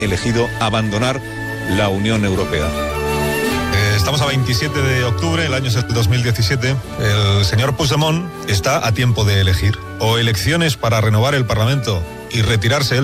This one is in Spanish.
elegido abandonar la Unión Europea. Estamos a 27 de octubre, el año es el 2017. El señor Puigdemont está a tiempo de elegir. O elecciones para renovar el Parlamento y retirarse